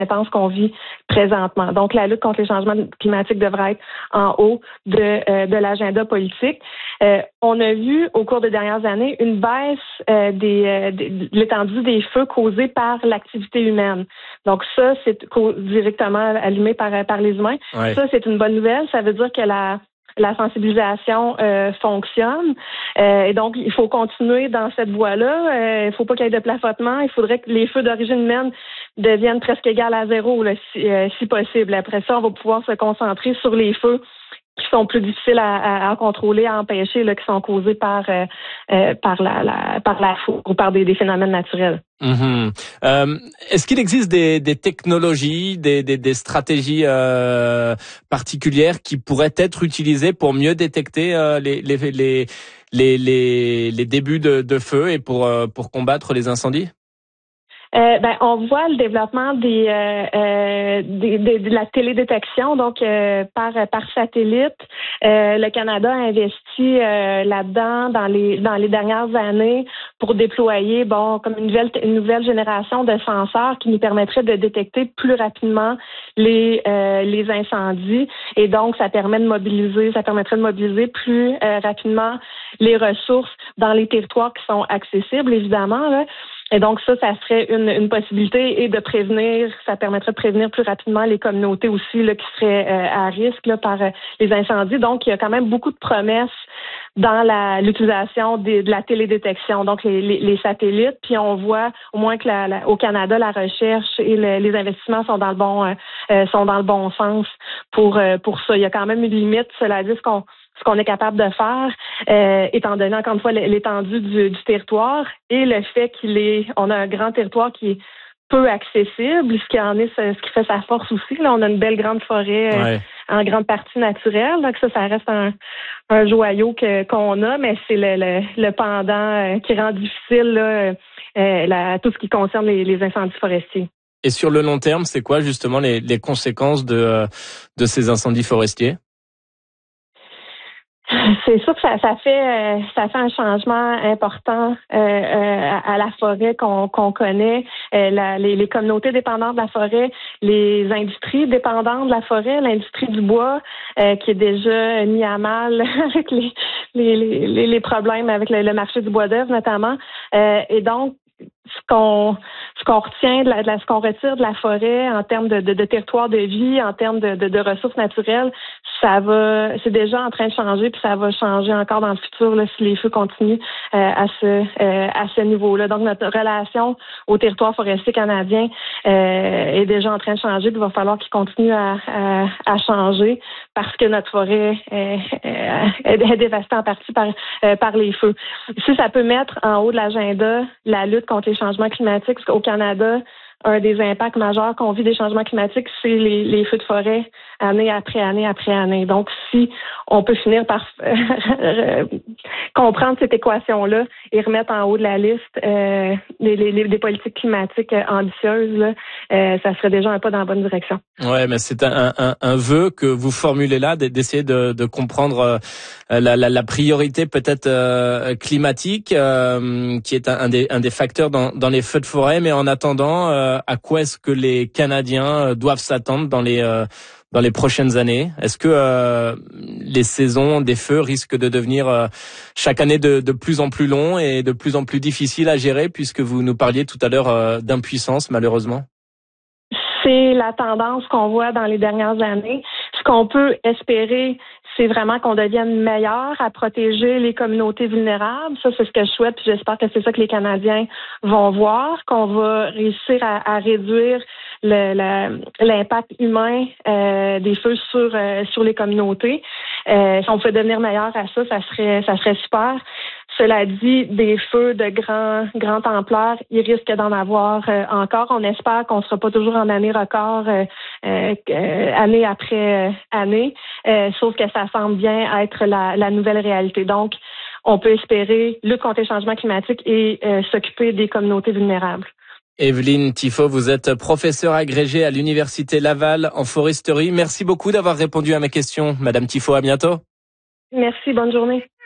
intense qu'on vit présentement. Donc, la lutte contre les changements climatiques devrait être en haut de l'agenda politique. On a vu au cours des dernières années une baisse de l'étendue des feux causés par l'activité humaine. Donc, ça, c'est directement allumé par les humains. Ouais. Ça, c'est une bonne nouvelle. Ça veut dire que la sensibilisation fonctionne. Et donc, il faut continuer dans cette voie-là. Il faut pas qu'il y ait de plafonnement. Il faudrait que les feux d'origine humaine deviennent presque égales à zéro, là, si possible. Après ça, on va pouvoir se concentrer sur les feux qui sont plus difficiles à contrôler, à empêcher, là, qui sont causés par la foudre ou par des phénomènes naturels. Est-ce qu'il existe des technologies, des stratégies particulières qui pourraient être utilisées pour mieux détecter les débuts de feu et pour combattre les incendies? On voit le développement de la télédétection, donc par satellite. Le Canada a investi là-dedans dans les dernières années pour déployer comme une nouvelle génération de senseurs qui nous permettrait de détecter plus rapidement les incendies, et donc ça permettrait de mobiliser plus rapidement les ressources dans les territoires qui sont accessibles, évidemment, là. Et donc ça serait une possibilité, et ça permettrait de prévenir plus rapidement les communautés aussi là, qui seraient à risque là, par les incendies. Donc il y a quand même beaucoup de promesses dans l'utilisation de la télédétection, donc les satellites. Puis on voit au moins que au Canada, la recherche et les investissements sont dans le bon sens pour ça. Il y a quand même une limite, cela dit, ce qu'on est capable de faire, étant donné encore une fois l'étendue du territoire et le fait on a un grand territoire qui est peu accessible, ce qui fait sa force aussi. Là, on a une belle grande forêt en grande partie naturelle, donc ça reste un joyau qu'on a, mais c'est le pendant qui rend difficile là, tout ce qui concerne les incendies forestiers. Et sur le long terme, c'est quoi justement les conséquences de ces incendies forestiers? C'est sûr que ça fait un changement important à la forêt qu'on connaît, les communautés dépendantes de la forêt, les industries dépendantes de la forêt, l'industrie du bois qui est déjà mis à mal avec les problèmes avec le marché du bois d'œuvre notamment, et donc ce qu'on retient ce qu'on retire de la forêt en termes de territoire de vie, en termes de ressources naturelles, c'est déjà en train de changer, puis ça va changer encore dans le futur là, si les feux continuent à ce niveau-là. Donc notre relation au territoire forestier canadien est déjà en train de changer, puis il va falloir qu'il continue à changer parce que notre forêt est dévastée en partie par les feux. Si ça peut mettre en haut de l'agenda la lutte contre les changements climatiques, parce qu'au Canada, un des impacts majeurs qu'on vit des changements climatiques, c'est les feux de forêt année après année après année. Donc, si on peut finir par comprendre cette équation-là et remettre en haut de la liste des politiques climatiques ambitieuses, là, ça serait déjà un pas dans la bonne direction. Ouais, mais c'est un vœu que vous formulez là, d'essayer de comprendre la priorité peut-être climatique, qui est un des facteurs dans les feux de forêt. Mais en attendant, à quoi est-ce que les Canadiens doivent s'attendre dans les prochaines années? Est-ce que les saisons des feux risquent de devenir chaque année de plus en plus longs et de plus en plus difficiles à gérer, puisque vous nous parliez tout à l'heure d'impuissance, malheureusement? C'est la tendance qu'on voit dans les dernières années. Ce qu'on peut espérer, c'est vraiment qu'on devienne meilleur à protéger les communautés vulnérables. Ça, c'est ce que je souhaite, puis j'espère que c'est ça que les Canadiens vont voir, qu'on va réussir à réduire l'impact humain des feux sur les communautés. Si on peut devenir meilleur à ça, ça serait super. Cela dit, des feux de grande ampleur, il risque d'en avoir encore. On espère qu'on ne sera pas toujours en année record, année après année, sauf que ça semble bien être la nouvelle réalité. Donc, on peut espérer lutter contre les changements climatiques et s'occuper des communautés vulnérables. Evelyne Tifo, vous êtes professeure agrégée à l'Université Laval en foresterie. Merci beaucoup d'avoir répondu à mes questions. Madame Tifo, à bientôt. Merci, bonne journée.